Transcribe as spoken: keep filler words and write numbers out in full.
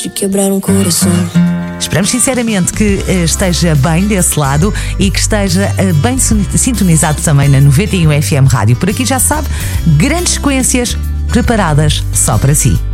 de quebrar um coração. Esperamos sinceramente que eh, esteja bem desse lado e que esteja eh, bem sintonizado também na noventa e um F M Rádio. Por aqui já sabe, grandes sequências preparadas só para si.